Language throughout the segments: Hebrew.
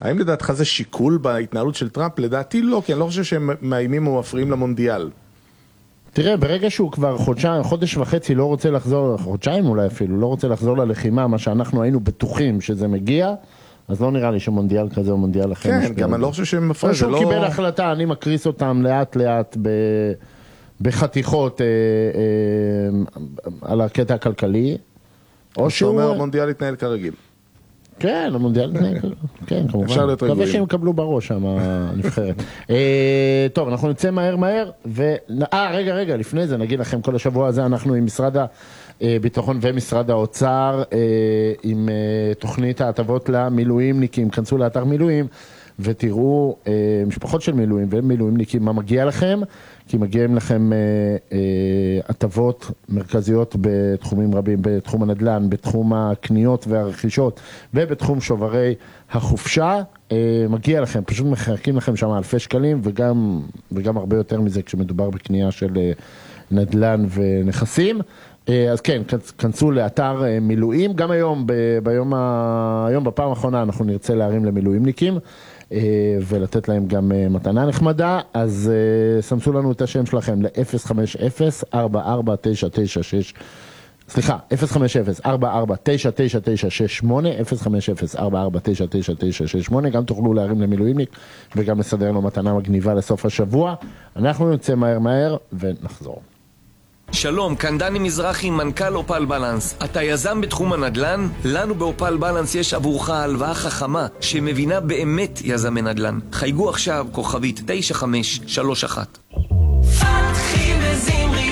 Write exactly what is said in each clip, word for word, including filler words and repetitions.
האם לדעתך זה שיקול בהתנהלות של טראמפ? לדעתי לא, כי אני לא חושב שהם מאיימים או מפריעים למונדיאל. תראה, ברגע שהוא כבר חודשיים, חודש וחצי לא רוצה לחזור, חודשיים אולי אפילו, לא רוצה לחזור ללחימה, מה שאנחנו היינו בטוחים שזה מגיע, אז לא נראה לי שמונדיאל כזה או מונדיאל אחר. כן, גם אני לא חושב שהם מפריעים. או שהוא לא... קיבל החלטה, אני מקריס אותם לאט לאט ב... בחתיכות אה, אה, על הקטע הכלכלי. או שהוא אומר, המונדיאל יתנהל כרגיל. כן, המונדיאל יתנהל כרגיל. כן, כמובן. אפשר להיות רגועים. מקווה שהם יקבלו בראש שם הנבחרת. אה, טוב, אנחנו נצא מהר מהר. ו... אה, רגע, רגע, לפני זה נגיד לכם, כל השבוע הזה אנחנו עם משרד הביטחון ומשרד האוצר, אה, עם אה, תוכנית ההטבות למילואימניקים. כנסו לאתר מילואים ותראו אה, משפחות של מילואים ומילואימניקים מה מגיע לכם. כי מגיעים לכם הטבות אה, אה, מרכזיות בתחומים רבים, בתחום הנדל"ן, בתחום הקניות והרכישות, ובתחום שוברי החופשה. אה, מגיע לכם, פשוט מחלקים לכם שם אלפי שקלים, וגם, וגם הרבה יותר מזה כשמדובר בקנייה של אה, נדל"ן ונכסים. אה, אז כן, כנסו לאתר אה, מילואים. גם היום, ב, ביום ה, היום בפעם האחרונה, אנחנו נרצה להרים למילואימניקים. ולתת להם גם מתנה נחמדה, אז סמסו לנו את השם שלכם ל-אפס חמש אפס ארבע ארבע תשע תשע שש, סליחה, אפס חמש אפס ארבע ארבע תשע תשע תשע שש שמונה, אפס חמש אפס ארבע ארבע תשע תשע תשע שש שמונה, גם תוכלו להרים למילואימניק וגם לסדר לו מתנה מגניבה לסוף השבוע. אנחנו נצא מהר מהר ונחזור. שלום, כאן דני מזרחי, מנכ"ל אופל בלנס. אתה יזם בתחום הנדל"ן? לנו באופל בלנס יש עבורך הלוואה חכמה שמבינה באמת יזמי נדל"ן. חייגו עכשיו כוכבית תשע חמש שלוש אחת. פתחי וזמרי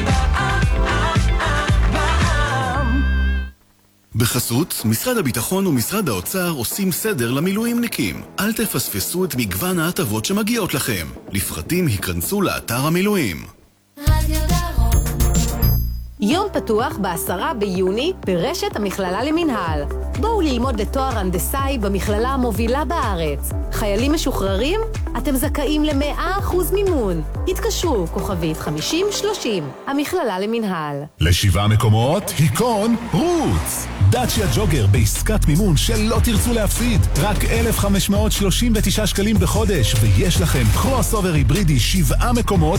בעם. בחסות, משרד הביטחון ומשרד האוצר עושים סדר למילואימניקים. אל תפספסו את מגוון ההטבות שמגיעות לכם. לפרטים היכנסו לאתר המילואים. יום פתוח בעשרה ביוני ברשת המכללה למנהל. בואו ללמוד לתואר הנדסאי במכללה המובילה בארץ. חיילים משוחררים? אתם זכאים ל-מאה אחוז מימון. התקשרו, כוכבית חמישים שלושים, המכללה למנהל. לשבעה מקומות, היכון, רוץ! דאצ'יה ג'וגר בעסקת מימון שלא תרצו להפסיד. רק אלף חמש מאות שלושים ותשעה שקלים בחודש, ויש לכם קרוס אובר היברידי שבעה מקומות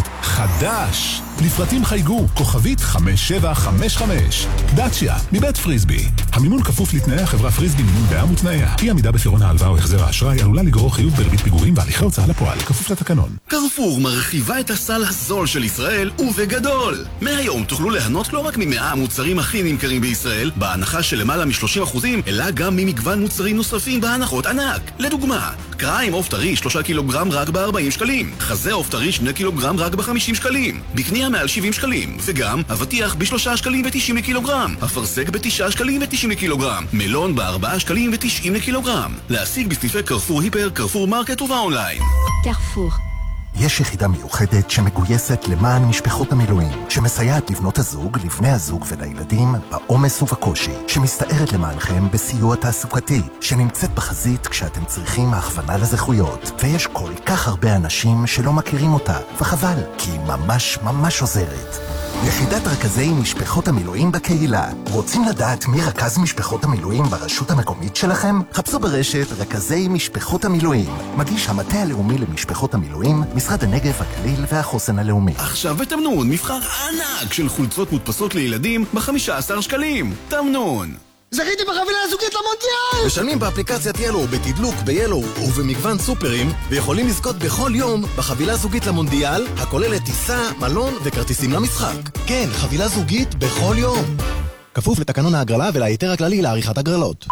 חדש. לפרטים חייגו, כוכבית חמש שבע חמש חמש. דאצ'יה, מבית פריסבי. המימון כפוף לתנאי החברה פריסבי מימון בע"מ ותנאיה. אי עמידה בפירעון ההלוואה או החזר האשראי עלולה לגרור חיוב בריבית פיגורים והליכי הוצאה לפועל, כפוף לתקנון. קרפור מרחיבה את הסל הזול של ישראל ובגדול. מהיום תוכלו ליהנות לא רק ממאה המוצרים הכי נמכרים בישראל, בהנחה של למעלה מ-שלושים אחוזים, אלא גם ממגוון מוצרים נוספים בהנחות ענק. לדוגמה, קריים עוף טרי שלושה קילוגרם רק ב-ארבעים שקלים, חזה עוף טרי שני קילוגרם רק ב-חמישים שקלים, בקנייה מעל שבעים שקלים, וגם אבטיח ב-שלושה שקלים ותשעים לקילוגרם, אפרסק ב-תשעה שקלים ותשעים לקילוגרם, מלון ב-ארבעה שקלים ותשעים לקילוגרם. להשיג בסניפי קרפור היפר, קרפור מרקט ובאונליין. קרפור. יש יחידה מיוחדת שמגויסת למען משפחות המילואים, שמסייעת לבנות הזוג, לבני הזוג ולילדים בעומס ובקושי, שמסתערת למענכם בסיוע תעסוקתי, שנמצאת בחזית כשאתם צריכים הכוונה לזכויות, ויש כל כך הרבה אנשים שלא מכירים אותה, וחבל, כי היא ממש ממש עוזרת. יחידת רכזי משפחות המילואים בקהילה. רוצים לדעת מי רכז משפחות המילואים ברשות המקומית שלכם? חפשו ברשת רכזי משפחות המילואים. מגיש המטה הלאומי למשפחות המילואים, משרד הנגב, הגליל והחוסן הלאומי. עכשיו בתמנון מבחר ענק של חולצות מודפסות לילדים ב-חמישה עשר שקלים. תמנון. זכיתי בחבילה הזוגית למונדיאל! משלמים באפליקציית ילו, בתדלוק, ביילו ובמגוון סופרים, ויכולים לזכות בכל יום בחבילה זוגית למונדיאל, הכוללת טיסה, מלון וכרטיסים למשחק. כן, חבילה זוגית בכל יום. כפוף לתקנון ההגרלה ולהיתר הכללי לעריכת הגרלות.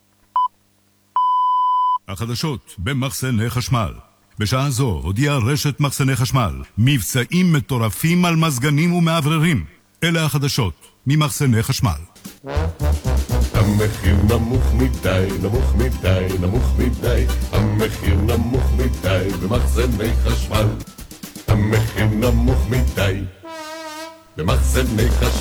החדשות במחסני חשמל. בשעה זו הודיעה רשת מחסני חשמל מבצעים מטורפים על מזגנים ומעבררים. אלה החדשות ממחסני חשמל. המחיר נמוך מדי, נמוך מדי, נמוך מדי, המחיר נמוך מדי במחסני חשמל. המחיר נמוך מדי במחסני חשמל.